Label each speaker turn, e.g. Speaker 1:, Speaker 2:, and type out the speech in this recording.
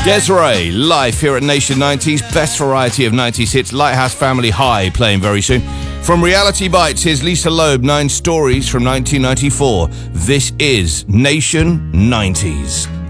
Speaker 1: Desiree, live here at Nation 90s, best variety of 90s hits. Lighthouse Family High playing very soon. From Reality Bites, here's Lisa Loeb, 9 Stories from 1994. This is Nation 90s.